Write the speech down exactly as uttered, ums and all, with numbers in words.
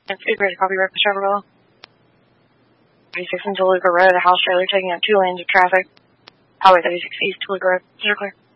It's great to copy Rep Chevrolet. thirty-six in Toluca Road, a house trailer taking up two lanes of traffic. Highway thirty-six East, Toluca Road. Clear.